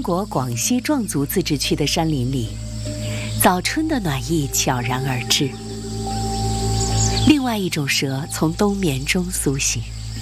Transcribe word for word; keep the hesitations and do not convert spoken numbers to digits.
国广西壮族自治区的山林里，早春的暖意悄然而至。另外一种蛇从冬眠中苏醒。